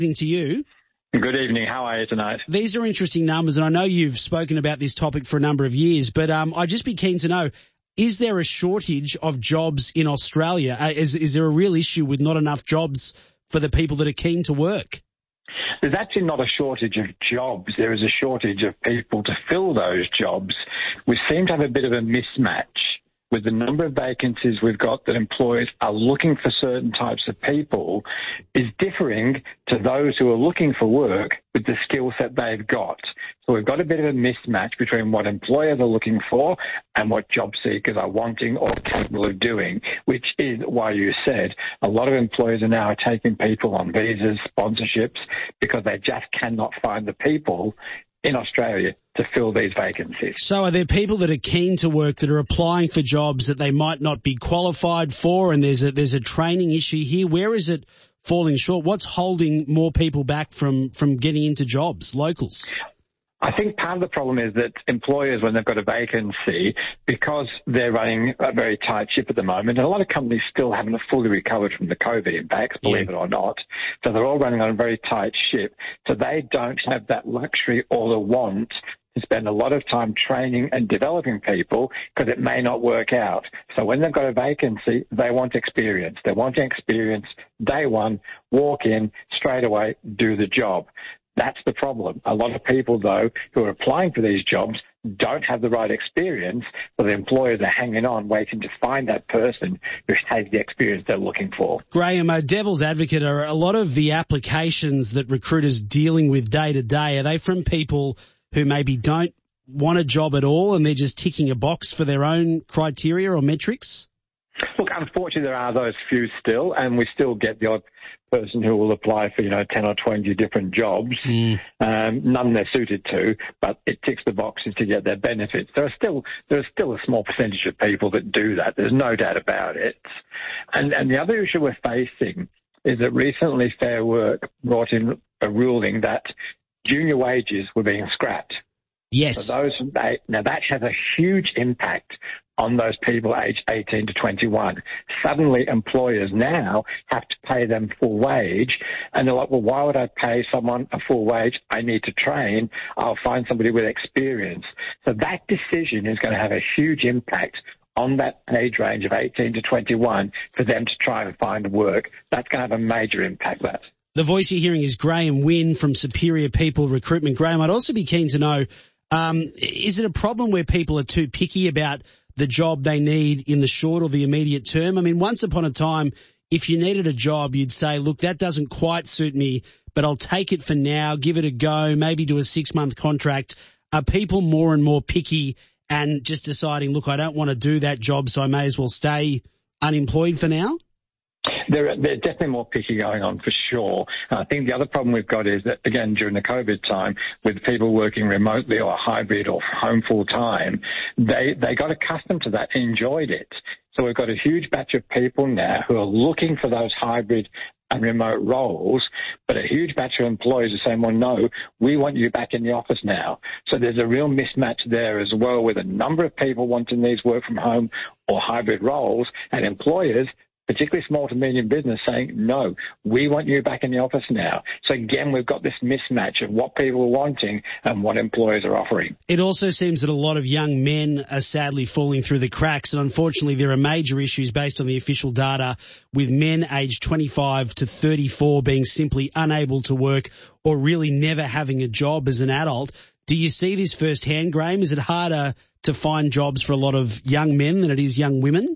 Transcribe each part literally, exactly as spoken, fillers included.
To you. Good evening. How are you tonight? These are interesting numbers, and I know you've spoken about this topic for a number of years, but um, I'd just be keen to know, is there a shortage of jobs in Australia? Uh, is, is there a real issue with not enough jobs for the people that are keen to work? There's actually not a shortage of jobs. There is a shortage of people to fill those jobs. We seem to have a bit of a mismatch with the number of vacancies we've got that employers are looking for certain types of people is differing to those who are looking for work with the skill set they've got. So we've got a bit of a mismatch between what employers are looking for and what job seekers are wanting or capable of doing, which is why you said a lot of employers are now taking people on visas, sponsorships, because they just cannot find the people in Australia to fill these vacancies. So are there people that are keen to work that are applying for jobs that they might not be qualified for, and there's a there's a training issue here? Where is it falling short? What's holding more people back from, from getting into jobs, locals? I think part of the problem is that employers, when they've got a vacancy, because they're running a very tight ship at the moment, and a lot of companies still haven't fully recovered from the COVID impacts, believe yeah. it or not, so they're all running on a very tight ship, so they don't have that luxury or the want to spend a lot of time training and developing people because it may not work out. So when they've got a vacancy, they want experience. They want experience day one, walk in, straight away, do the job. That's the problem. A lot of people, though, who are applying for these jobs don't have the right experience, so the employers are hanging on, waiting to find that person who has the experience they're looking for. Graham, a devil's advocate, are a lot of the applications that recruiters dealing with day to day, are they from people who maybe don't want a job at all and they're just ticking a box for their own criteria or metrics? Look, unfortunately, there are those few still, and we still get the odd person who will apply for, you know, ten or twenty different jobs. Mm. Um, none they're suited to, but it ticks the boxes to get their benefits. There are still there is still a small percentage of people that do that. There's no doubt about it. And, and the other issue we're facing is that recently Fair Work brought in a ruling that junior wages were being scrapped. Yes. So those, now that has a huge impact on those people aged eighteen to twenty-one. Suddenly employers now have to pay them full wage, and they're like, well, why would I pay someone a full wage? I need to train. I'll find somebody with experience. So that decision is going to have a huge impact on that age range of eighteen to twenty-one for them to try and find work. That's going to have a major impact, that. The voice you're hearing is Graham Wynn from Superior People Recruitment. Graham, I'd also be keen to know, um, is it a problem where people are too picky about the job they need in the short or the immediate term? I mean, once upon a time, if you needed a job, you'd say, look, that doesn't quite suit me, but I'll take it for now, give it a go, maybe do a six-month contract. Are people more and more picky and just deciding, look, I don't want to do that job, so I may as well stay unemployed for now? There, there's definitely more picky going on for sure. I think the other problem we've got is that, again, during the COVID time, with people working remotely or hybrid or home full time, they, they got accustomed to that, enjoyed it. So we've got a huge batch of people now who are looking for those hybrid and remote roles, but a huge batch of employers are saying, well, no, we want you back in the office now. So there's a real mismatch there as well, with a number of people wanting these work from home or hybrid roles, and employers, particularly small to medium business, saying, no, we want you back in the office now. So again, we've got this mismatch of what people are wanting and what employers are offering. It also seems that a lot of young men are sadly falling through the cracks, and unfortunately there are major issues based on the official data with men aged twenty-five to thirty-four being simply unable to work or really never having a job as an adult. Do you see this firsthand, Graham? Is it harder to find jobs for a lot of young men than it is young women?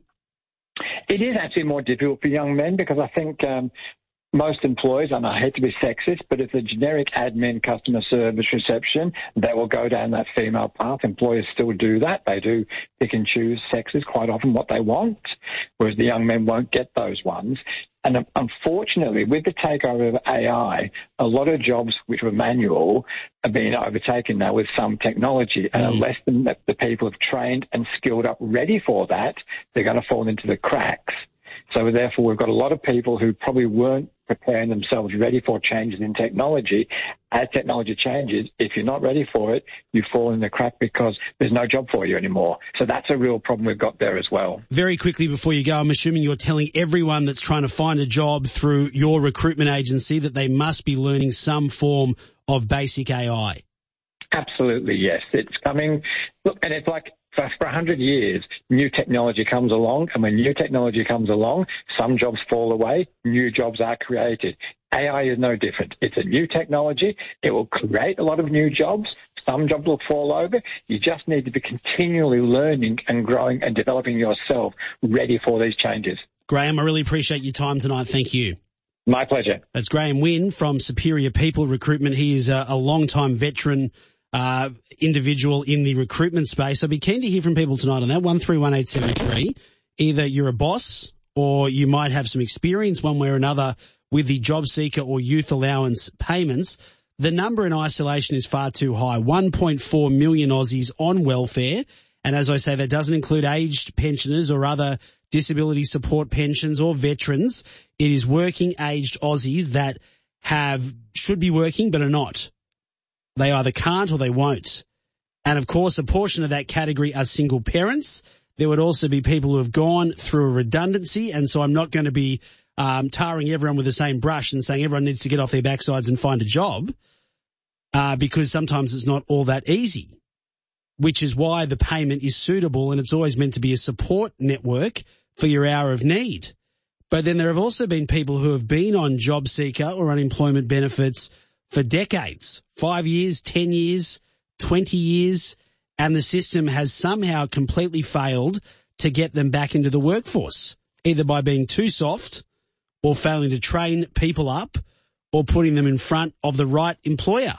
It is actually more difficult for young men because I think um, most employers, and I hate to be sexist, but if the generic admin, customer service, reception, they will go down that female path. Employers still do that. They do pick and choose sexes quite often what they want, whereas the young men won't get those ones. And unfortunately, with the takeover of A I, a lot of jobs which were manual are being overtaken now with some technology. And mm. unless the, the people have trained and skilled up ready for that, they're going to fall into the cracks. So therefore, we've got a lot of people who probably weren't preparing themselves ready for changes in technology. As technology changes, if you're not ready for it, you fall in the crack because there's no job for you anymore. So that's a real problem we've got there as well. Very quickly before you go, I'm assuming you're telling everyone that's trying to find a job through your recruitment agency that they must be learning some form of basic A I. Absolutely, yes. It's coming. Look, and it's like for one hundred years, new technology comes along, and when new technology comes along, some jobs fall away, new jobs are created. A I is no different. It's a new technology. It will create a lot of new jobs. Some jobs will fall over. You just need to be continually learning and growing and developing yourself ready for these changes. Graham, I really appreciate your time tonight. Thank you. My pleasure. That's Graham Wynn from Superior People Recruitment. He is a, a long-time veteran uh, individual in the recruitment space. I'd be keen to hear from people tonight on that, one three one eight seven three. Either you're a boss or you might have some experience one way or another with the job seeker or youth allowance payments. The number in isolation is far too high, one point four million Aussies on welfare. And as I say, that doesn't include aged pensioners or other disability support pensions or veterans. It is working aged Aussies that have, should be working but are not. They either can't or they won't. And of course, a portion of that category are single parents. There would also be people who have gone through a redundancy. And so I'm not going to be um, tarring everyone with the same brush and saying everyone needs to get off their backsides and find a job, uh, because sometimes it's not all that easy, which is why the payment is suitable, and it's always meant to be a support network for your hour of need. But then there have also been people who have been on job seeker or unemployment benefits for decades, five years, ten years, twenty years, and the system has somehow completely failed to get them back into the workforce, either by being too soft or failing to train people up or putting them in front of the right employer.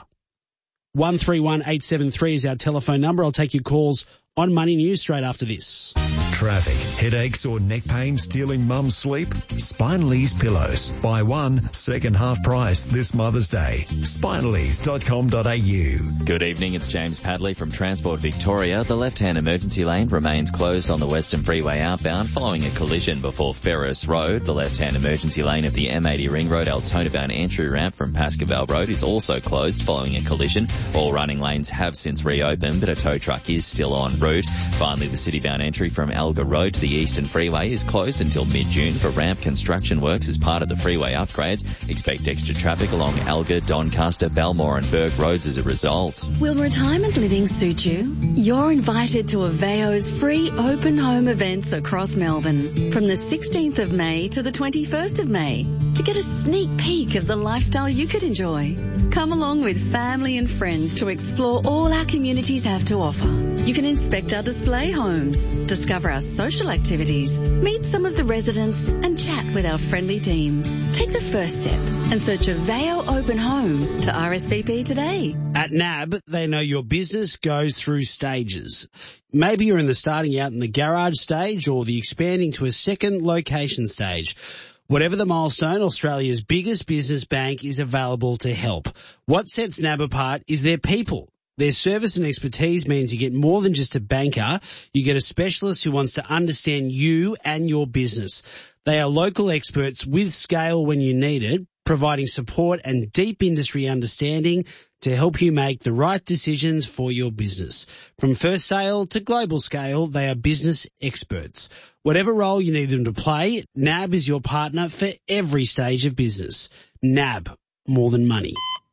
one three one eight seven three is our telephone number. I'll take your calls on Money News straight after this. Traffic, headaches or neck pain stealing mum's sleep? Spinalese Pillows. Buy one, second half price this Mother's Day. spinalese dot com dot a u. Good evening, it's James Padley from Transport Victoria. The left-hand emergency lane remains closed on the Western Freeway outbound following a collision before Ferris Road. The left-hand emergency lane of the M eighty Ring Road Altona-bound entry ramp from Pascoval Road is also closed following a collision. All running lanes have since reopened, but a tow truck is still en route. Finally, the city-bound entry from Alga Road to the Eastern Freeway is closed until mid-June for ramp construction works as part of the freeway upgrades. Expect extra traffic along Alga, Doncaster, Belmore and Burke Roads as a result. Will retirement living suit you? You're invited to Aveo's free open home events across Melbourne from the sixteenth of May to the twenty-first of May to get a sneak peek of the lifestyle you could enjoy. Come along with family and friends to explore all our communities have to offer. You can inspect our display homes, discover our social activities, meet some of the residents and chat with our friendly team. Take the first step and search Aveo Open Home to R S V P today. At N A B, they know your business goes through stages. Maybe you're in the starting out in the garage stage or the expanding to a second location stage. Whatever the milestone, Australia's biggest business bank is available to help. What sets N A B apart is their people. Their service and expertise means you get more than just a banker. You get a specialist who wants to understand you and your business. They are local experts with scale when you need it, providing support and deep industry understanding to help you make the right decisions for your business. From first sale to global scale, they are business experts. Whatever role you need them to play, N A B is your partner for every stage of business. N A B, more than money.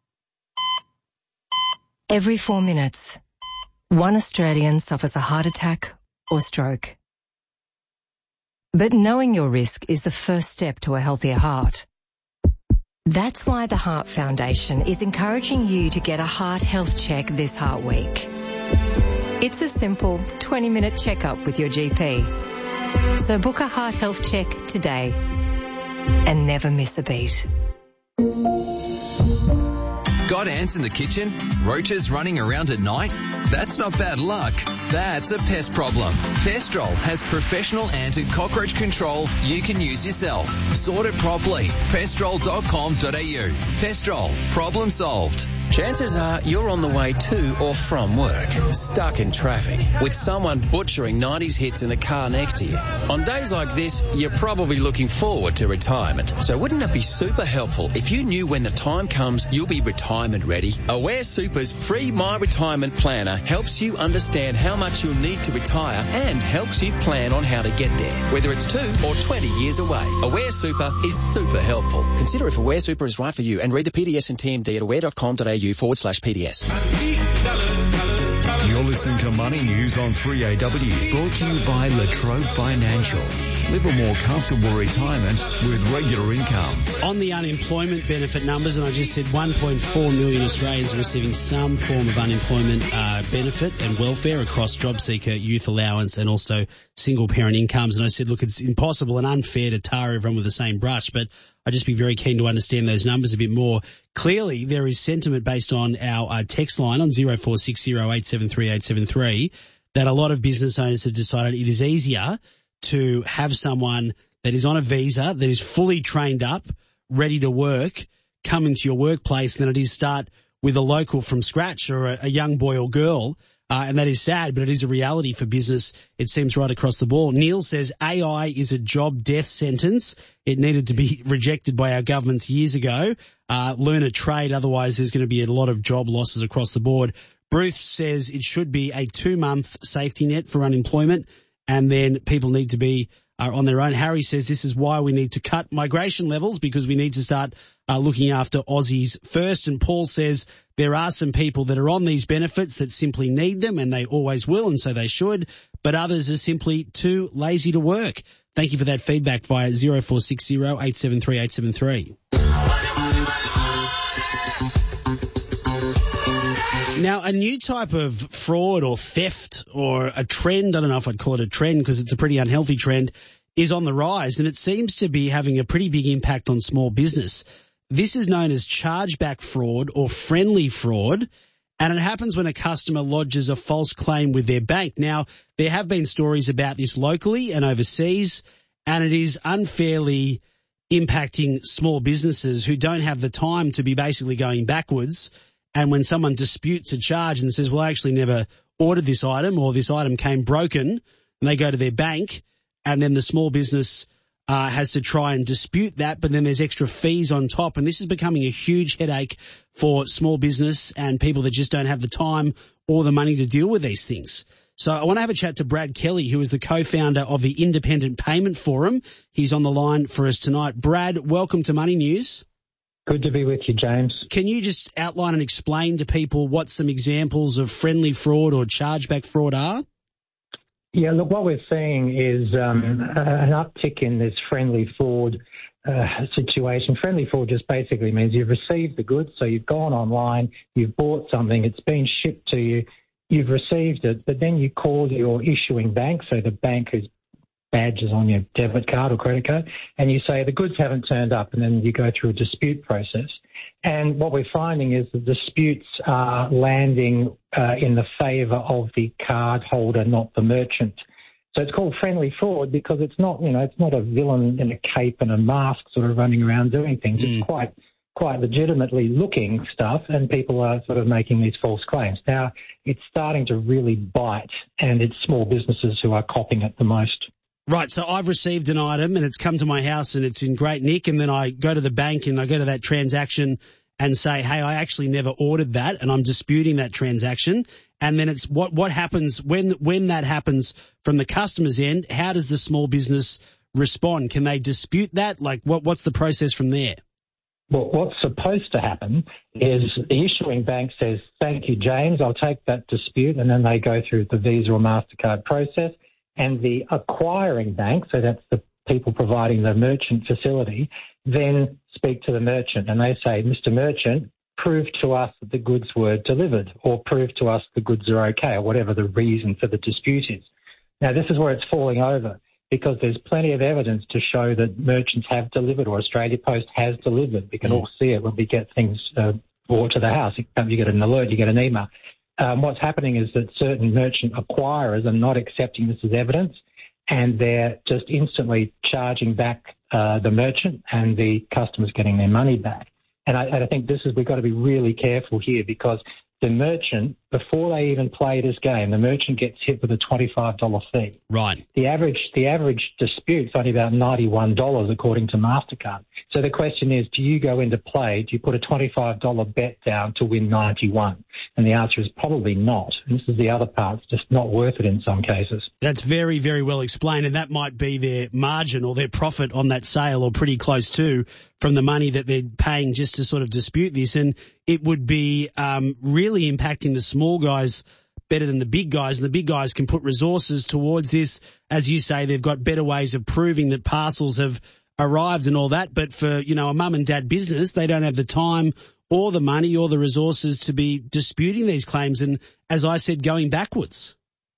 Every four minutes, one Australian suffers a heart attack or stroke. But knowing your risk is the first step to a healthier heart. That's why the Heart Foundation is encouraging you to get a heart health check this Heart Week. It's a simple twenty minute checkup with your G P. So book a heart health check today and never miss a beat. Got ants in the kitchen? Roaches running around at night? That's not bad luck. That's a pest problem. Pestrol has professional ant and cockroach control you can use yourself. Sort it properly. pestrol dot com dot a u. Pestrol. Problem solved. Chances are you're on the way to or from work, stuck in traffic, with someone butchering nineties hits in the car next to you. On days like this, you're probably looking forward to retirement. So wouldn't it be super helpful if you knew when the time comes you'll be retirement ready? Aware Super's free My Retirement Planner helps you understand how much you'll need to retire and helps you plan on how to get there, whether it's two or twenty years away. Aware Super is super helpful. Consider if Aware Super is right for you and read the P D S and T M D at aware.com.au forward slash PDS. You're listening to Money News on three A W, brought to you by Latrobe Financial. Live a more comfortable retirement with regular income. On the unemployment benefit numbers, and I just said one point four million Australians are receiving some form of unemployment uh, benefit and welfare across job seeker, youth allowance and also single parent incomes. And I said, look, it's impossible and unfair to tar everyone with the same brush, but I'd just be very keen to understand those numbers a bit more. Clearly, there is sentiment based on our uh, text line on zero four six zero eight seven three eight seven three that a lot of business owners have decided it is easier to have someone that is on a visa, that is fully trained up, ready to work, come into your workplace than it is start with a local from scratch or a, a young boy or girl. Uh, and that is sad, but it is a reality for business. It seems right across the board. Neil says A I is a job death sentence. It needed to be rejected by our governments years ago. Uh, learn a trade, otherwise there's going to be a lot of job losses across the board. Bruce says it should be a two-month safety net for unemployment, and then people need to be uh, on their own. Harry says this is why we need to cut migration levels, because we need to start uh, looking after Aussies first. And Paul says there are some people that are on these benefits that simply need them, and they always will, and so they should, but others are simply too lazy to work. Thank you for that feedback via zero four six zero eight seven three eight seven three. Now, a new type of fraud or theft or a trend, I don't know if I'd call it a trend because it's a pretty unhealthy trend, is on the rise, and it seems to be having a pretty big impact on small business. This is known as chargeback fraud or friendly fraud, and it happens when a customer lodges a false claim with their bank. Now, there have been stories about this locally and overseas, and it is unfairly impacting small businesses who don't have the time to be basically going backwards. And when someone disputes a charge and says, well, I actually never ordered this item, or this item came broken, and they go to their bank, and then the small business uh, has to try and dispute that, but then there's extra fees on top. And this is becoming a huge headache for small business and people that just don't have the time or the money to deal with these things. So I want to have a chat to Brad Kelly, who is the co-founder of the Independent Payment Forum. He's on the line for us tonight. Brad, welcome to Money News. Good to be with you, James. Can you just outline and explain to people what some examples of friendly fraud or chargeback fraud are? Yeah, look, what we're seeing is um, an uptick in this friendly fraud uh, situation. Friendly fraud just basically means you've received the goods, so you've gone online, you've bought something, it's been shipped to you, you've received it, but then you call your issuing bank, so the bank who's badges on your debit card or credit card, and you say the goods haven't turned up, and then you go through a dispute process. And what we're finding is the disputes are landing uh, in the favour of the card holder, not the merchant. So it's called friendly fraud because it's not, you know, it's not a villain in a cape and a mask sort of running around doing things. Mm. It's quite, quite legitimately looking stuff, and people are sort of making these false claims. Now, it's starting to really bite, and it's small businesses who are copying it the most. Right, so I've received an item and it's come to my house and it's in great nick, and then I go to the bank and I go to that transaction and say, hey, I actually never ordered that, and I'm disputing that transaction. And then it's what what happens when when that happens from the customer's end? How does the small business respond? Can they dispute that? Like, what what's the process from there? Well, what's supposed to happen is the issuing bank says, thank you, James, I'll take that dispute, and then they go through the Visa or MasterCard process. And the acquiring bank, so that's the people providing the merchant facility, then speak to the merchant and they say, Mister Merchant, prove to us that the goods were delivered, or prove to us the goods are okay, or whatever the reason for the dispute is. Now, this is where it's falling over, because there's plenty of evidence to show that merchants have delivered, or Australia Post has delivered. We can mm. all see it when we get things uh, brought to the house. You get an alert, you get an email. Um, what's happening is that certain merchant acquirers are not accepting this as evidence, and they're just instantly charging back uh, the merchant, and the customer's getting their money back. And I, and I think this is, we've got to be really careful here, because the merchant, before they even play this game, the merchant gets hit with a twenty-five dollars fee. Right. The average the average dispute's only about ninety-one dollars according to MasterCard. So the question is, do you go into play, do you put a twenty-five dollars bet down to win ninety-one? And the answer is probably not. And this is the other part. It's just not worth it in some cases. That's very, very well explained, and that might be their margin or their profit on that sale, or pretty close to, from the money that they're paying just to sort of dispute this. And it would be um, really impacting the small guys better than the big guys, and the big guys can put resources towards this. As you say, they've got better ways of proving that parcels have arrived and all that. But for, you know, a mum and dad business, they don't have the time or the money or the resources to be disputing these claims and, as I said, going backwards.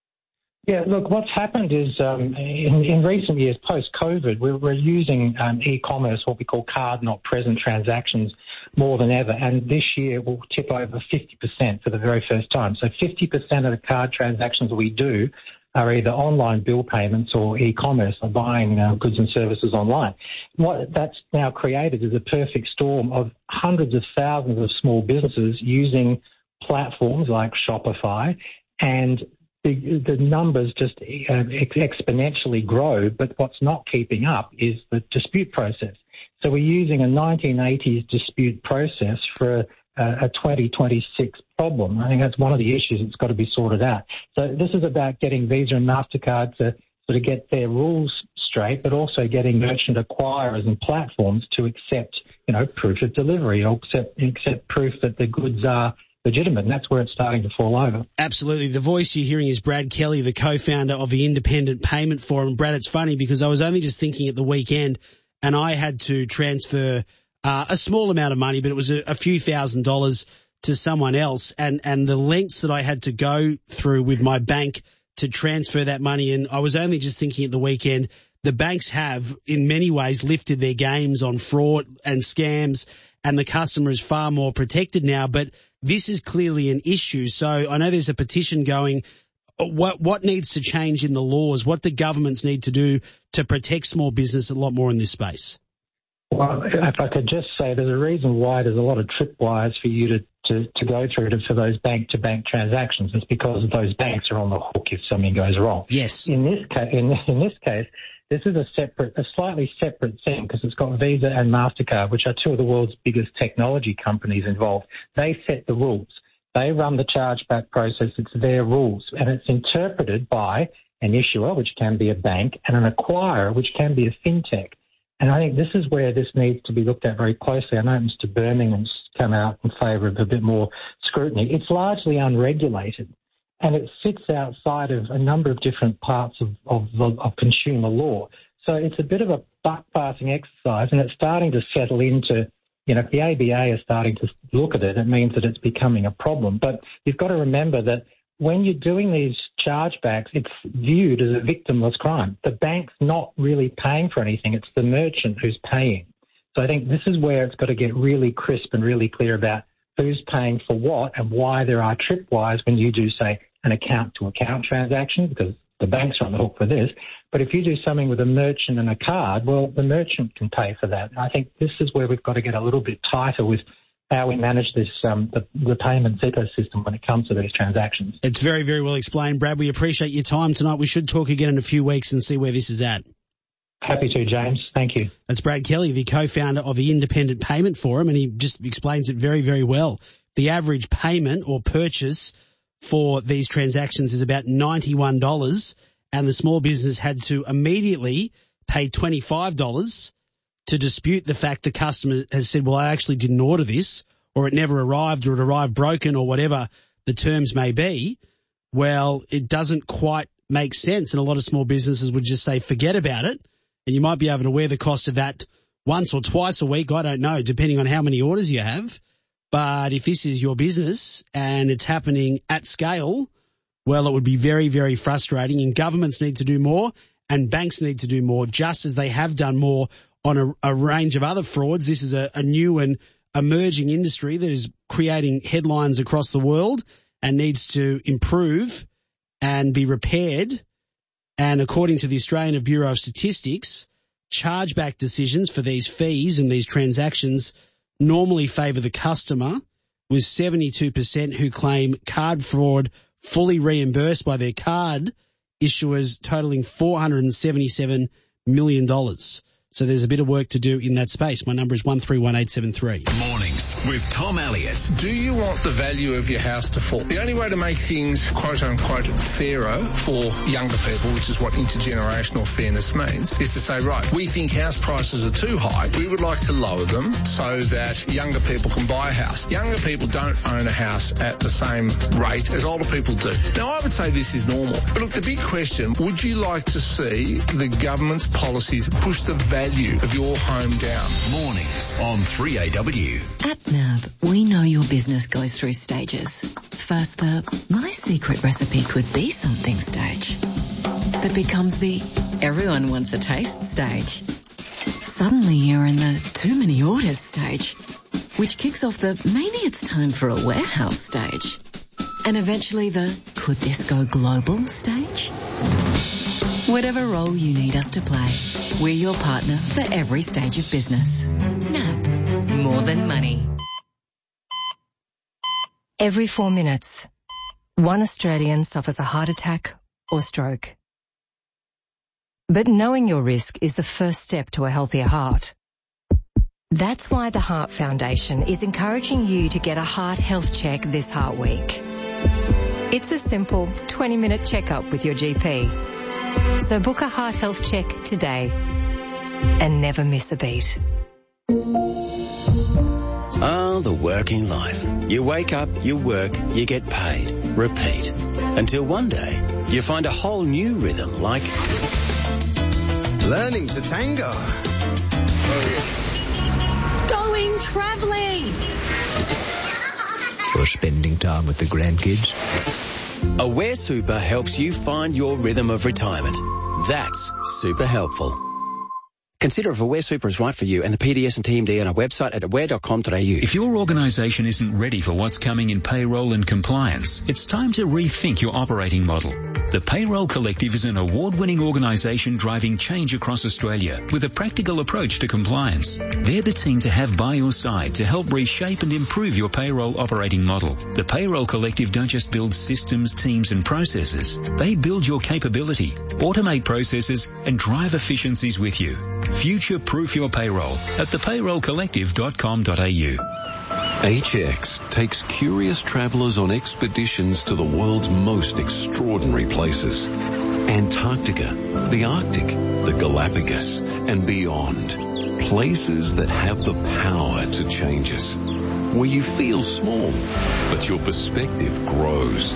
Yeah, look, what's happened is um, in, in recent years, post-COVID, we're, we're using um, e-commerce, what we call card not present transactions, more than ever. And this year will tip over fifty percent for the very first time. So fifty percent of the card transactions we do are either online bill payments or e-commerce, or buying uh, goods and services online. What that's now created is a perfect storm of hundreds of thousands of small businesses using platforms like Shopify, and the, the numbers just uh, ex- exponentially grow. But what's not keeping up is the dispute process. So we're using a nineteen eighties dispute process for a, a twenty twenty-six problem. I think that's one of the issues that's got to be sorted out. So this is about getting Visa and MasterCard to sort of get their rules straight, but also getting merchant acquirers and platforms to accept, you know, proof of delivery, or accept, accept proof that the goods are legitimate, and that's where it's starting to fall over. Absolutely. The voice you're hearing is Brad Kelly, the co-founder of the Independent Payment Forum. Brad, it's funny because I was only just thinking at the weekend, and I had to transfer uh, a small amount of money, but it was a, a few thousand dollars to someone else, and, and the lengths that I had to go through with my bank to transfer that money. And I was only just thinking at the weekend, the banks have in many ways lifted their games on fraud and scams, and the customer is far more protected now. But this is clearly an issue. So I know there's a petition going. What what needs to change in the laws? What do governments need to do to protect small business a lot more in this space? Well, if I could just say, there's a reason why there's a lot of tripwires for you to, to, to go through to, for those bank-to-bank transactions. It's because those banks are on the hook if something goes wrong. Yes. In this case, in, in this case, this is a separate, a slightly separate thing, because it's got Visa and MasterCard, which are two of the world's biggest technology companies involved. They set the rules. They run the chargeback process. It's their rules, and it's interpreted by an issuer, which can be a bank, and an acquirer, which can be a fintech. And I think this is where this needs to be looked at very closely. I know Mister Birmingham's come out in favour of a bit more scrutiny. It's largely unregulated, and it sits outside of a number of different parts of, of, of consumer law. So it's a bit of a buck-passing exercise, and it's starting to settle into, you know, if the A B A is starting to look at it, it means that it's becoming a problem. But you've got to remember that when you're doing these chargebacks, it's viewed as a victimless crime. The bank's not really paying for anything. It's the merchant who's paying. So I think this is where it's got to get really crisp and really clear about who's paying for what and why there are tripwires when you do, say, an account-to-account transaction, because the banks are on the hook for this. But if you do something with a merchant and a card, well, the merchant can pay for that. And I think this is where we've got to get a little bit tighter with how we manage this, um, the, the payments ecosystem when it comes to these transactions. It's very, very well explained, Brad. We appreciate your time tonight. We should talk again in a few weeks and see where this is at. Happy to, James. Thank you. That's Brad Kelly, the co-founder of the Independent Payment Forum, and he just explains it very, very well. The average payment or purchase for these transactions is about ninety-one dollars, and the small business had to immediately pay twenty-five dollars to dispute the fact the customer has said, well, I actually didn't order this, or it never arrived, or it arrived broken, or whatever the terms may be. Well, it doesn't quite make sense, and a lot of small businesses would just say, forget about it, and you might be able to wear the cost of that once or twice a week, I don't know, depending on how many orders you have. But if this is your business and it's happening at scale, well, it would be very, very frustrating, and governments need to do more and banks need to do more, just as they have done more on a, a range of other frauds. This is a, a new and emerging industry that is creating headlines across the world and needs to improve and be repaired. And according to the Australian Bureau of Statistics, chargeback decisions for these fees and these transactions normally favour the customer, with seventy-two percent who claim card fraud fully reimbursed by their card issuers, totalling four hundred seventy-seven million dollars. So there's a bit of work to do in that space. My number is one three one eight seven three. Mornings with Tom Elliott. Do you want the value of your house to fall? The only way to make things quote-unquote fairer for younger people, which is what intergenerational fairness means, is to say, right, we think house prices are too high. We would like to lower them so that younger people can buy a house. Younger people don't own a house at the same rate as older people do. Now, I would say this is normal. But look, the big question, would you like to see the government's policies push the value of your home down? Mornings on three A W. At N A B, we know your business goes through stages. First, the my secret recipe could be something stage. That becomes the everyone wants a taste stage. Suddenly you're in the too many orders stage, which kicks off the maybe it's time for a warehouse stage. And eventually the could this go global stage? Whatever role you need us to play, we're your partner for every stage of business. N A B, more than money. Every four minutes, one Australian suffers a heart attack or stroke. But knowing your risk is the first step to a healthier heart. That's why the Heart Foundation is encouraging you to get a heart health check this Heart Week. It's a simple twenty minute checkup with your G P. So book a heart health check today and never miss a beat. Ah, the working life. You wake up, you work, you get paid. Repeat. Until one day, you find a whole new rhythm like learning to tango. Going travelling. Or spending time with the grandkids. Aware Super helps you find your rhythm of retirement. That's super helpful. Consider if Aware Super is right for you and the P D S and T M D on our website at aware dot com dot a u. If your organisation isn't ready for what's coming in payroll and compliance, it's time to rethink your operating model. The Payroll Collective is an award-winning organisation driving change across Australia with a practical approach to compliance. They're the team to have by your side to help reshape and improve your payroll operating model. The Payroll Collective don't just build systems, teams and processes. They build your capability, automate processes and drive efficiencies with you. Future-proof your payroll at the payroll collective dot com dot a u. H X takes curious travellers on expeditions to the world's most extraordinary places. Antarctica, the Arctic, the Galapagos, and beyond. Places that have the power to change us. Where you feel small, but your perspective grows.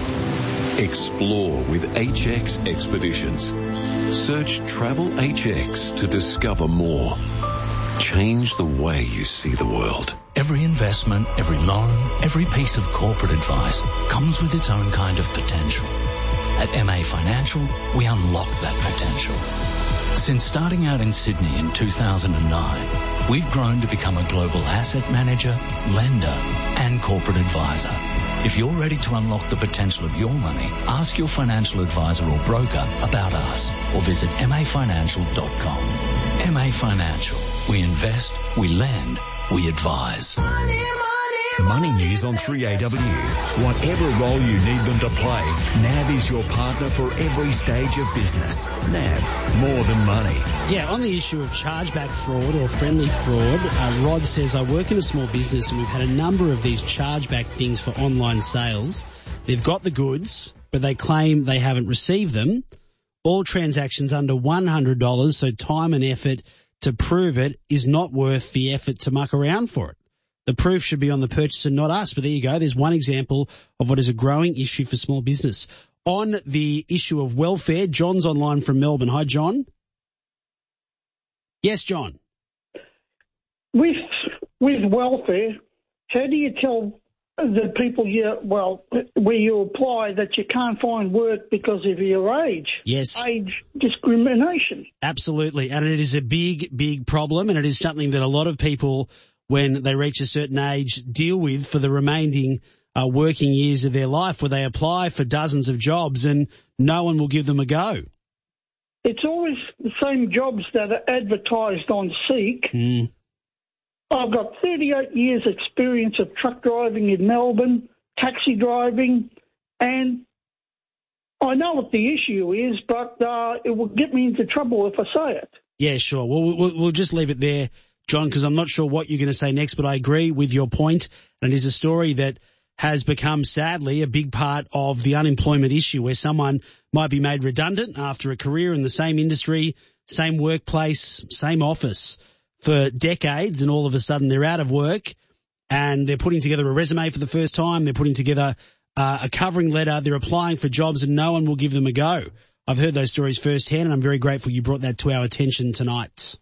Explore with H X Expeditions. Search Travel H X to discover more. Change the way you see the world. Every investment, every loan, every piece of corporate advice comes with its own kind of potential. At M A Financial, we unlock that potential. Since starting out in Sydney in two thousand nine, we've grown to become a global asset manager, lender, and corporate advisor. If you're ready to unlock the potential of your money, ask your financial advisor or broker about us or visit m a financial dot com. M A Financial. We invest, we lend, we advise. Money, money, money news on three A W. Whatever role you need them to play, N A B is your partner for every stage of business. N A B, more than money. Yeah, on the issue of chargeback fraud or friendly fraud, uh, Rod says, I work in a small business and we've had a number of these chargeback things for online sales. They've got the goods, but they claim they haven't received them. All transactions under one hundred dollars, so time and effort to prove it is not worth the effort to muck around for it. The proof should be on the purchaser, not us. But there you go. There's one example of what is a growing issue for small business. On the issue of welfare, John's online from Melbourne. Hi, John. Yes, John. With with welfare, how do you tell the people you well where you apply that you can't find work because of your age? Yes. Age discrimination. Absolutely. And it is a big, big problem, and it is something that a lot of people, when they reach a certain age, deal with for the remaining uh, working years of their life, where they apply for dozens of jobs and no one will give them a go. It's always the same jobs that are advertised on Seek. Mm. I've got thirty-eight years experience of truck driving in Melbourne, taxi driving, and I know what the issue is, but uh, it will get me into trouble if I say it. Yeah, sure. Well, we'll, we'll just leave it there, John, because I'm not sure what you're going to say next, but I agree with your point, and it is a story that has become, sadly, a big part of the unemployment issue, where someone might be made redundant after a career in the same industry, same workplace, same office for decades, and all of a sudden they're out of work and they're putting together a resume for the first time, they're putting together uh, a covering letter, they're applying for jobs and no one will give them a go. I've heard those stories firsthand, and I'm very grateful you brought that to our attention tonight.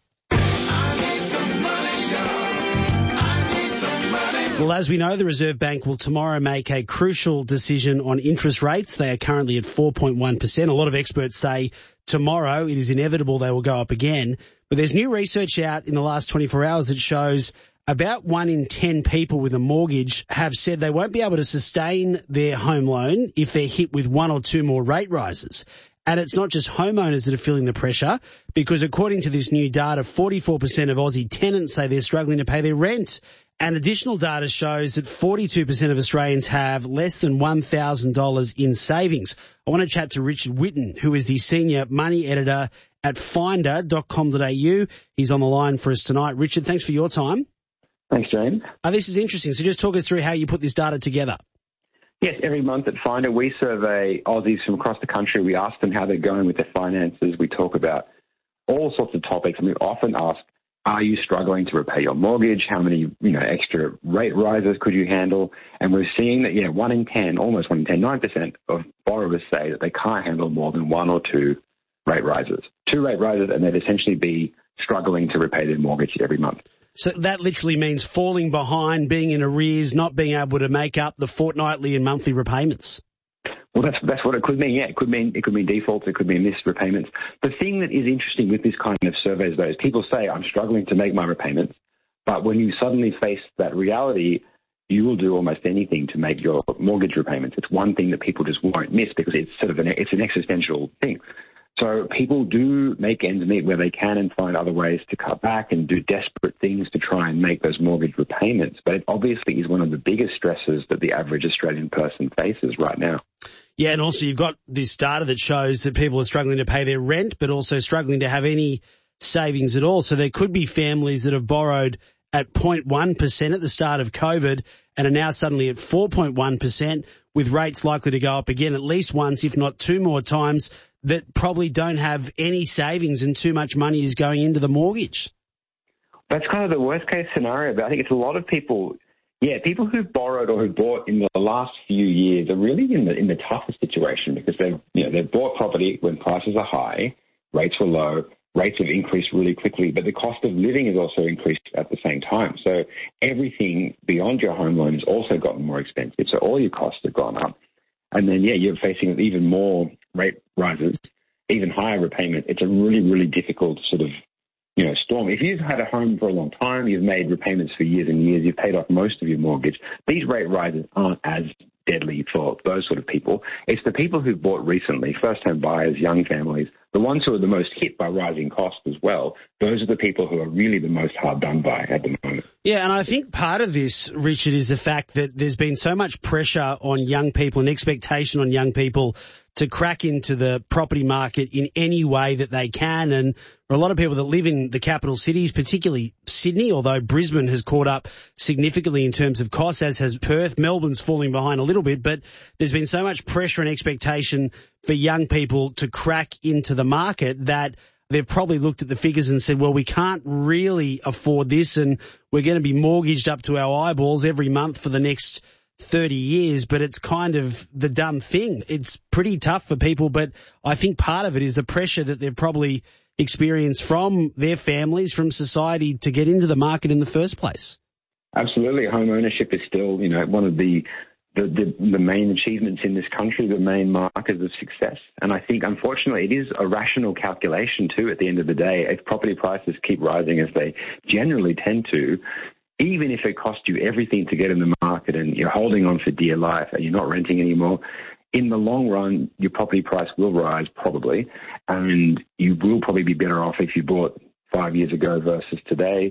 Well, as we know, the Reserve Bank will tomorrow make a crucial decision on interest rates. They are currently at four point one percent. A lot of experts say tomorrow it is inevitable they will go up again. But there's new research out in the last twenty-four hours that shows about one in ten people with a mortgage have said they won't be able to sustain their home loan if they're hit with one or two more rate rises. And it's not just homeowners that are feeling the pressure, because according to this new data, forty-four percent of Aussie tenants say they're struggling to pay their rent. And additional data shows that forty-two percent of Australians have less than one thousand dollars in savings. I want to chat to Richard Whitten, who is the senior money editor at finder dot com dot a u. He's on the line for us tonight. Richard, thanks for your time. Thanks, James. Uh, this is interesting. So just talk us through how you put this data together. Yes, every month at Finder, we survey Aussies from across the country. We ask them how they're going with their finances. We talk about all sorts of topics, and we often ask, are you struggling to repay your mortgage? How many, you know, extra rate rises could you handle? And we're seeing that, yeah, one in ten, almost one in ten, nine percent of borrowers say that they can't handle more than one or two rate rises. Two rate rises, and they'd essentially be struggling to repay their mortgage every month. So that literally means falling behind, being in arrears, not being able to make up the fortnightly and monthly repayments. Well, that's that's what it could mean. Yeah, it could mean it could mean defaults, it could mean missed repayments. The thing that is interesting with this kind of surveys, though, is people say, I'm struggling to make my repayments, but when you suddenly face that reality, you will do almost anything to make your mortgage repayments. It's one thing that people just won't miss because it's sort of an it's an existential thing. So people do make ends meet where they can and find other ways to cut back and do desperate things to try and make those mortgage repayments. But it obviously is one of the biggest stresses that the average Australian person faces right now. Yeah, and also you've got this data that shows that people are struggling to pay their rent, but also struggling to have any savings at all. So there could be families that have borrowed at zero point one percent at the start of COVID and are now suddenly at four point one percent, with rates likely to go up again at least once, if not two more times, that probably don't have any savings and too much money is going into the mortgage. That's kind of the worst case scenario, but I think it's a lot of people, yeah, people who've borrowed or who bought in the last few years are really in the in the toughest situation because they've, you know, they've bought property when prices are high, rates were low, rates have increased really quickly, but the cost of living has also increased at the same time. So everything beyond your home loan has also gotten more expensive. So all your costs have gone up. And then, yeah, you're facing even more rate rises, even higher repayment. It's a really, really difficult sort of, you know, storm. If you've had a home for a long time, you've made repayments for years and years, you've paid off most of your mortgage, these rate rises aren't as deadly for those sort of people. It's the people who've bought recently, first-time buyers, young families, the ones who are the most hit by rising costs as well. Those are the people who are really the most hard done by at the moment. Yeah, and I think part of this, Richard, is the fact that there's been so much pressure on young people and expectation on young people to crack into the property market in any way that they can. And for a lot of people that live in the capital cities, particularly Sydney, although Brisbane has caught up significantly in terms of costs, as has Perth. Melbourne's falling behind a little bit, but there's been so much pressure and expectation for young people to crack into the market that they've probably looked at the figures and said, well, we can't really afford this and we're going to be mortgaged up to our eyeballs every month for the next thirty years, but it's kind of the dumb thing. It's pretty tough for people, but I think part of it is the pressure that they've probably experienced from their families, from society to get into the market in the first place. Absolutely. Home ownership is still, you know, one of the The, the, the main achievements in this country, the main markers of success. And I think, unfortunately, it is a rational calculation, too, at the end of the day. If property prices keep rising, as they generally tend to, even if it costs you everything to get in the market and you're holding on for dear life and you're not renting anymore, in the long run, your property price will rise probably, and you will probably be better off if you bought five years ago versus today.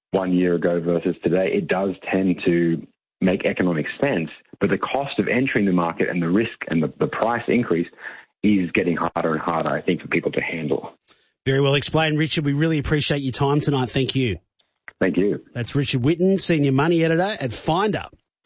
one year ago versus today, it does tend to make economic sense. But the cost of entering the market and the risk and the, the price increase is getting harder and harder, I think, for people to handle. Very well explained, Richard. We really appreciate your time tonight. Thank you. Thank you. That's Richard Whitten, Senior Money Editor at Finder.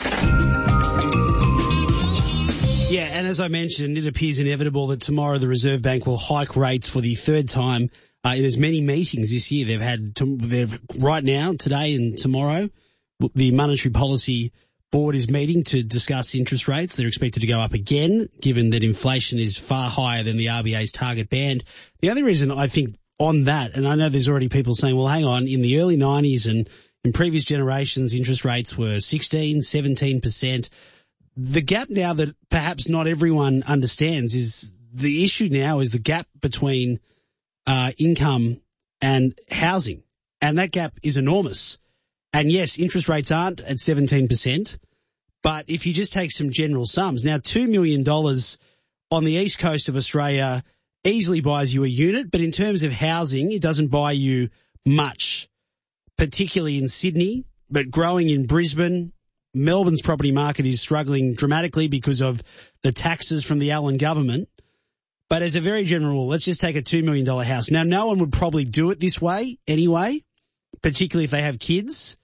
Yeah, and as I mentioned, it appears inevitable that tomorrow the Reserve Bank will hike rates for the third time uh, in as many meetings this year. They've had, to, they've right now, today and tomorrow, the Monetary Policy Board is meeting to discuss interest rates. They're expected to go up again, given that inflation is far higher than the R B A's target band. The only reason I think on that, and I know there's already people saying, well, hang on, in the early nineties and in previous generations, interest rates were sixteen, seventeen percent. The gap now that perhaps not everyone understands is the issue now is the gap between uh, income and housing. And that gap is enormous. And yes, interest rates aren't at seventeen percent, but if you just take some general sums, now two million dollars on the east coast of Australia easily buys you a unit, but in terms of housing, it doesn't buy you much, particularly in Sydney, but growing in Brisbane. Melbourne's property market is struggling dramatically because of the taxes from the Allen government. But as a very general rule, let's just take a two million dollars house. Now, no one would probably do it this way anyway, particularly if they have kids.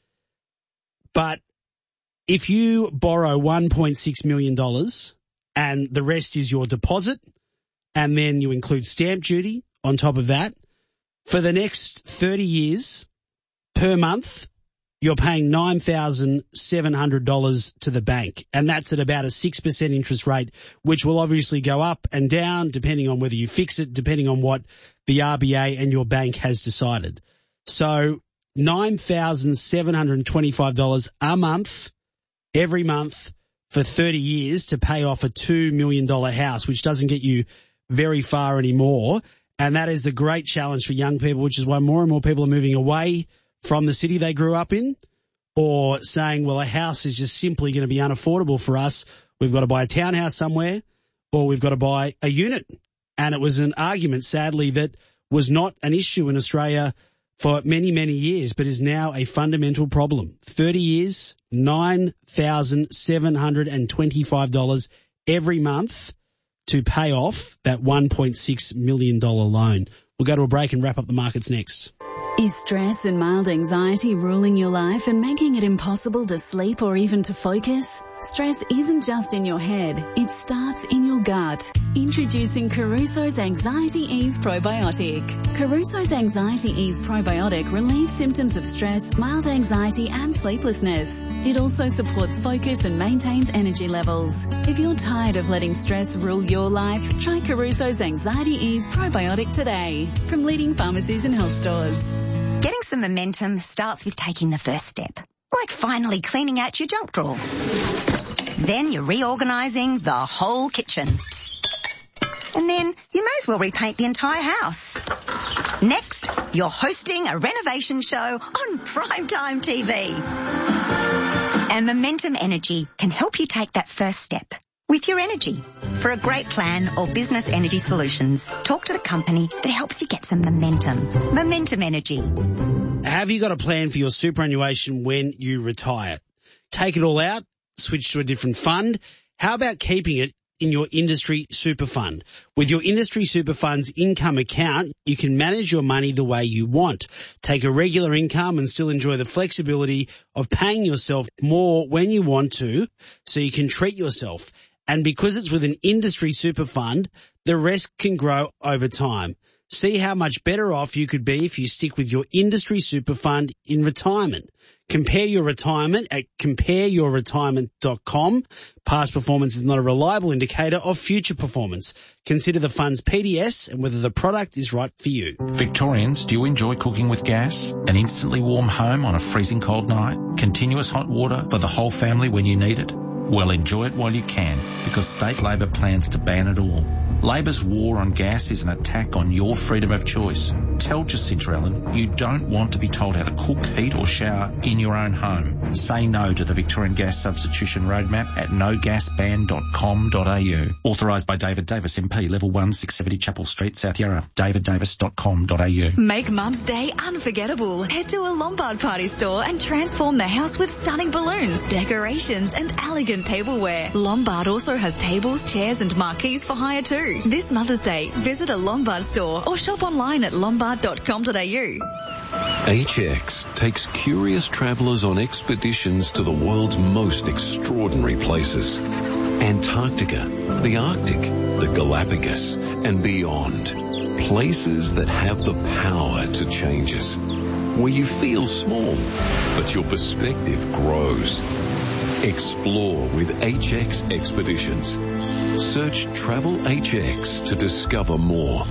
But if you borrow one point six million dollars and the rest is your deposit, and then you include stamp duty on top of that, for the next thirty years per month, you're paying nine thousand seven hundred dollars to the bank, and that's at about a six percent interest rate, which will obviously go up and down depending on whether you fix it, depending on what the R B A and your bank has decided. So nine thousand seven hundred twenty-five dollars a month, every month for thirty years to pay off a two million dollars house, which doesn't get you very far anymore. And that is the great challenge for young people, which is why more and more people are moving away from the city they grew up in, or saying, well, a house is just simply going to be unaffordable for us. We've got to buy a townhouse somewhere, or we've got to buy a unit. And it was an argument, sadly, that was not an issue in Australia for many, many years, but is now a fundamental problem. thirty years, nine thousand seven hundred twenty-five dollars every month to pay off that one point six million dollars loan. We'll go to a break and wrap up the markets next. Is stress and mild anxiety ruling your life and making it impossible to sleep or even to focus? Stress isn't just in your head, it starts in your gut. Introducing Caruso's Anxiety Ease Probiotic. Caruso's Anxiety Ease Probiotic relieves symptoms of stress, mild anxiety and sleeplessness. It also supports focus and maintains energy levels. If you're tired of letting stress rule your life, try Caruso's Anxiety Ease Probiotic today from leading pharmacies and health stores. Getting some momentum starts with taking the first step, like finally cleaning out your junk drawer. Then you're reorganising the whole kitchen. And then you may as well repaint the entire house. Next, you're hosting a renovation show on primetime T V. And Momentum Energy can help you take that first step with your energy. For a great plan or business energy solutions, talk to the company that helps you get some momentum. Momentum Energy. Have you got a plan for your superannuation when you retire? Take it all out, switch to a different fund. How about keeping it in your industry super fund? With your industry super fund's income account, you can manage your money the way you want. Take a regular income and still enjoy the flexibility of paying yourself more when you want to, so you can treat yourself. And because it's with an industry super fund, the rest can grow over time. See how much better off you could be if you stick with your industry super fund in retirement. Compare your retirement at compare your retirement dot com. Past performance is not a reliable indicator of future performance. Consider the fund's P D S and whether the product is right for you. Victorians, do you enjoy cooking with gas? An instantly warm home on a freezing cold night? Continuous hot water for the whole family when you need it? Well, enjoy it while you can, because State Labor plans to ban it all. Labor's war on gas is an attack on your freedom of choice. Tell Jacinta Allen you don't want to be told how to cook, heat or shower in your own home. Say no to the Victorian Gas Substitution Roadmap at no gas ban dot com dot a u. Authorised by David Davis M P, Level one, six seventy Chapel Street, South Yarra. david davis dot com dot a u. Make Mum's Day unforgettable. Head to a Lombard Party store and transform the house with stunning balloons, decorations and elegant tableware. Lombard also has tables, chairs and marquees for hire too. This Mother's Day, visit a Lombard store or shop online at lombard dot com dot a u. H X takes curious travellers on expeditions to the world's most extraordinary places. Antarctica, the Arctic, the Galapagos, and beyond. Places that have the power to change us. Where you feel small, but your perspective grows. Explore with H X Expeditions. Search Travel H X to discover more.